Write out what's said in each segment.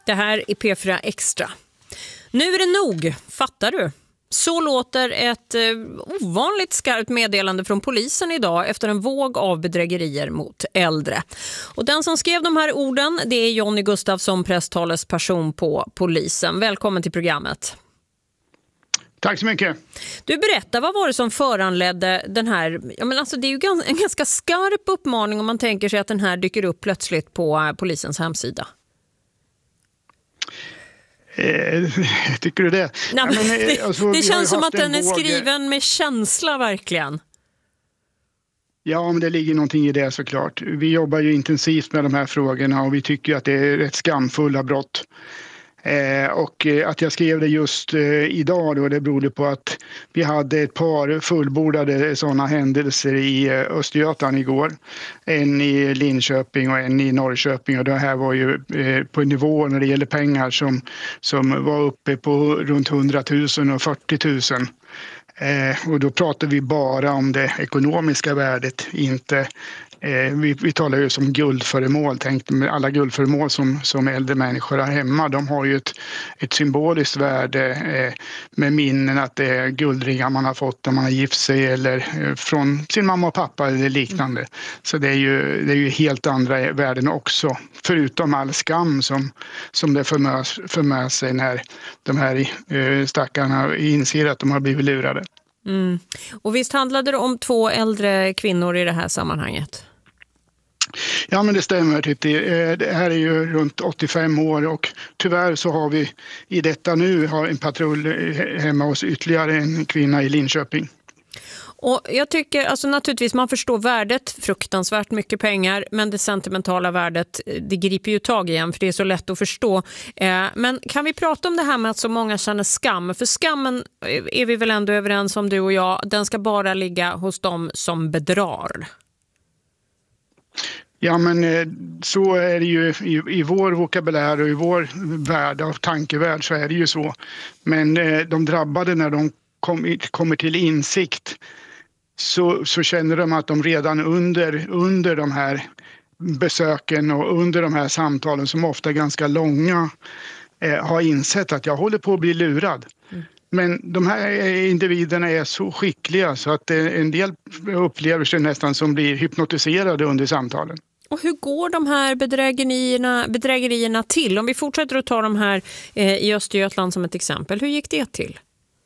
Det här är P4 Extra. Nu är det nog, fattar du? Så låter ett ovanligt skarpt meddelande från polisen idag efter en våg av bedrägerier mot äldre. Och den som skrev de här orden, det är Jonny Gustafsson, presstalesperson på polisen. Välkommen till programmet. Tack så mycket. Du, berättar, vad var det som föranledde den här... Ja, men alltså, det är ju en ganska skarp uppmaning om man tänker sig att den här dyker upp plötsligt på polisens hemsida. Tycker du det? Nej, men, det känns som att den är våg... skriven med känsla verkligen. Ja, men det ligger någonting i det såklart. Vi jobbar ju intensivt med de här frågorna och vi tycker att det är rätt skamfulla brott. Och att jag skrev det just idag då, det berodde på att vi hade ett par fullbordade sådana händelser i Östergötland igår. En i Linköping och en i Norrköping, och det här var ju på en nivå när det gäller pengar som var uppe på runt 100 000 och 40 000. Och då pratar vi bara om det ekonomiska värdet, inte vi talar ju som guldföremål. Tänk med alla guldföremål som äldre människor har hemma. De har ju ett symboliskt värde med minnen att det är guldringar man har fått när man har gift sig eller från sin mamma och pappa eller liknande. Så det är ju helt andra värden också. Förutom all skam som det för med sig när de här stackarna inser att de har blivit lurade. Mm. Och visst handlade det om 2 äldre kvinnor i det här sammanhanget? Ja, men det stämmer. Det här är ju runt 85 år och tyvärr så har vi i detta nu har en patrull hemma hos ytterligare en kvinna i Linköping. Och jag tycker, alltså naturligtvis man förstår värdet, fruktansvärt mycket pengar, men det sentimentala värdet, det griper ju tag igen för det är så lätt att förstå. Men kan vi prata om det här med att så många känner skam? För skammen är vi väl ändå överens om, du och jag, den ska bara ligga hos dem som bedrar. Ja, men så är det ju i vår vokabulär och i vår värld och tankevärld, så är det ju så. Men de drabbade, när de kommer till insikt så känner de att de redan under de här besöken och under de här samtalen, som ofta är ganska långa, har insett att jag håller på att bli lurad. Men de här individerna är så skickliga så att en del upplever sig nästan som blir hypnotiserade under samtalen. Och hur går de här bedrägerierna till? Om vi fortsätter att ta de här i Östergötland som ett exempel, hur gick det till?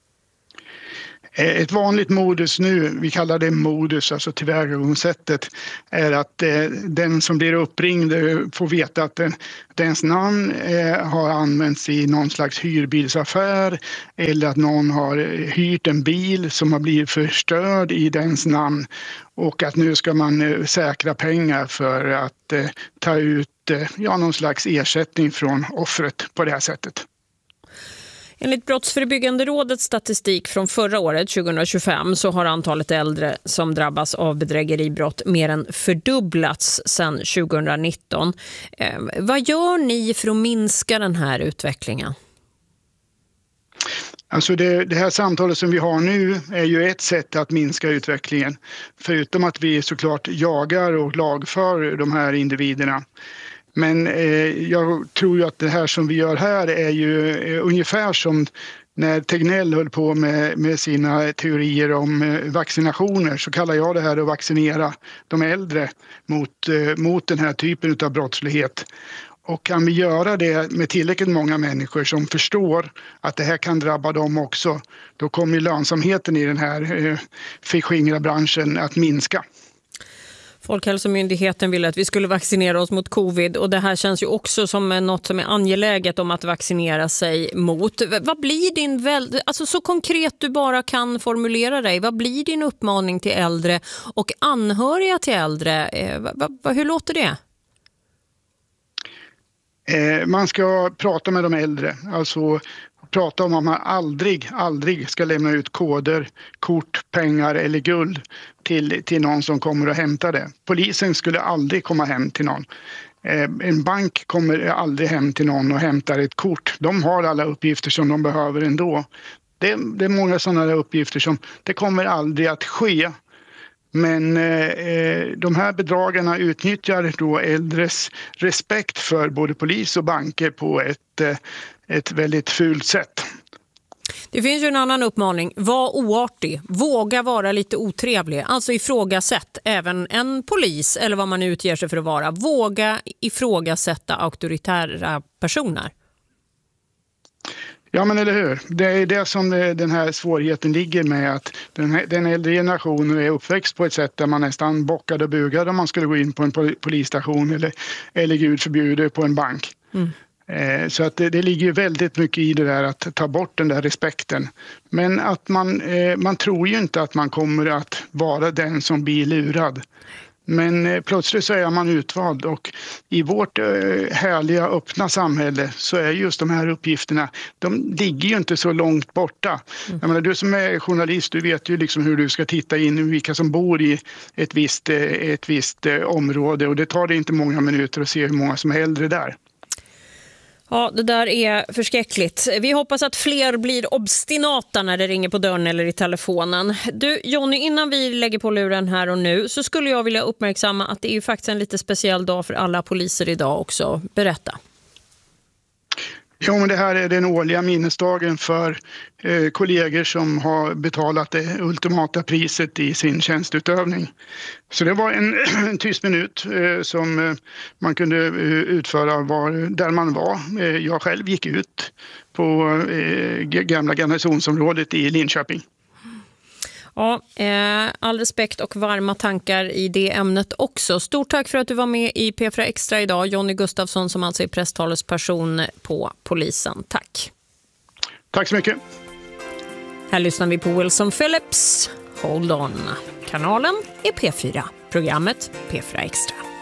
Ett vanligt modus nu, vi kallar det modus, alltså tillvägagångssättet, är att den som blir uppringd får veta att dens namn har använts i någon slags hyrbilsaffär eller att någon har hyrt en bil som har blivit förstörd i dens namn, och att nu ska man säkra pengar för att ta ut någon slags ersättning från offret på det här sättet. Enligt Brottsförebyggande rådets statistik från förra året, 2025, så har antalet äldre som drabbas av bedrägeribrott mer än fördubblats sedan 2019. Vad gör ni för att minska den här utvecklingen? Alltså det här samtalet som vi har nu är ju ett sätt att minska utvecklingen. Förutom att vi såklart jagar och lagför de här individerna. Men jag tror ju att det här som vi gör här är ju ungefär som när Tegnell höll på med sina teorier om vaccinationer, så kallar jag det här att vaccinera de äldre mot den här typen av brottslighet. Och kan vi göra det med tillräckligt många människor som förstår att det här kan drabba dem också, då kommer lönsamheten i den här förskingra branschen att minska. Folkhälsomyndigheten ville att vi skulle vaccinera oss mot covid, och det här känns ju också som något som är angeläget om att vaccinera sig mot. Vad blir din alltså så konkret du bara kan formulera dig, vad blir din uppmaning till äldre och anhöriga till äldre? Hur låter det? Man ska prata med de äldre, alltså prata om att man aldrig ska lämna ut koder, kort, pengar eller guld till någon som kommer och hämtar det. Polisen skulle aldrig komma hem till någon. En bank kommer aldrig hem till någon och hämtar ett kort. De har alla uppgifter som de behöver ändå. Det är många sådana uppgifter som det kommer aldrig att ske. Men de här bedragarna utnyttjar då äldres respekt för både polis och banker på ett väldigt fult sätt. Det finns ju en annan uppmaning. Var oartig. Våga vara lite otrevlig. Alltså ifrågasätt även en polis eller vad man nu utger sig för att vara. Våga ifrågasätta auktoritära personer. Ja, men eller hur? Det är det som den här svårigheten ligger med, att den äldre generationen är uppväxt på ett sätt där man nästan bockade och bugade om man skulle gå in på en polisstation eller gud förbjuder på en bank. Så att det ligger ju väldigt mycket i det där att ta bort den där respekten. Men att man tror ju inte att man kommer att vara den som blir lurad. Men plötsligt så är man utvald, och i vårt härliga öppna samhälle så är just de här uppgifterna, de ligger ju inte så långt borta. Jag menar, du som är journalist, du vet ju liksom hur du ska titta in vilka som bor i ett visst område, och det tar det inte många minuter att se hur många som är äldre där. Ja, det där är förskräckligt. Vi hoppas att fler blir obstinata när det ringer på dörren eller i telefonen. Du, Jonny, innan vi lägger på luren här och nu så skulle jag vilja uppmärksamma att det är ju faktiskt en lite speciell dag för alla poliser idag också. Berätta. Ja, men det här är den årliga minnesdagen för kollegor som har betalat det ultimata priset i sin tjänstutövning. Så det var en tyst minut som man kunde utföra där man var. Jag själv gick ut på gamla garnisonsområdet i Linköping. Ja, all respekt och varma tankar i det ämnet också. Stort tack för att du var med i P4 Extra idag. Jonny Gustafsson, som alltså är presstalesperson på polisen. Tack. Tack så mycket. Här lyssnar vi på Wilson Phillips. Hold on. Kanalen är P4. Programmet P4 Extra.